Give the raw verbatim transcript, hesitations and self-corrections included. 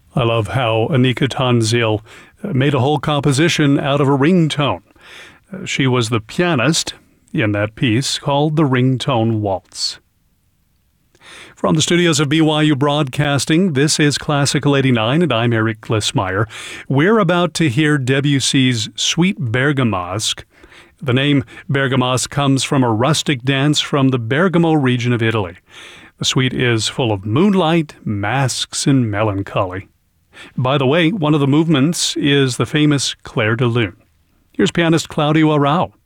I love how Anika Tanzil made a whole composition out of a ringtone. She was the pianist in that piece called the Ringtone Waltz. From the studios of B Y U Broadcasting, this is Classical eighty-nine, and I'm Eric Glissmeyer. We're about to hear Debussy's Suite Bergamasque. The name Bergamasque comes from a rustic dance from the Bergamo region of Italy. The suite is full of moonlight, masks, and melancholy. By the way, one of the movements is the famous Clair de Lune. Here's pianist Claudio Arrau.